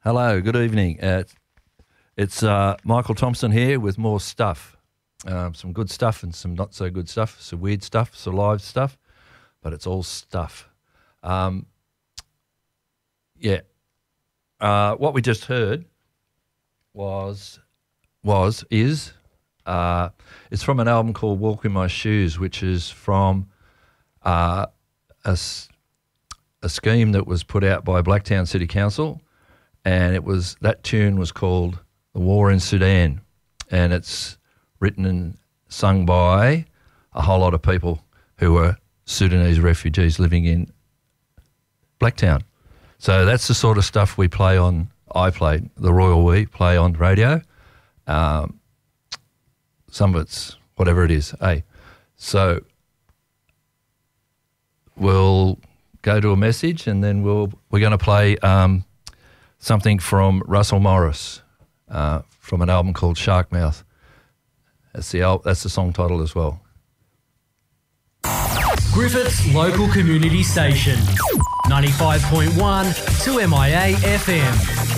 Hello, good evening. It's Michael Thompson here with more stuff. Some good stuff and some not so good stuff, some weird stuff, some live stuff, but it's all stuff. What we just heard is it's from an album called Walk in My Shoes, which is from a scheme that was put out by Blacktown City Council, and that tune was called The War in Sudan, and it's written and sung by a whole lot of people who were Sudanese refugees living in Blacktown. So that's the sort of stuff we play on, the Royal We play on radio. Some of it's whatever it is, eh? So we'll go to a message and then we're going to play something from Russell Morris from an album called Sharkmouth. That's the song title as well. Griffith's local community station, 95.1 2MIA FM.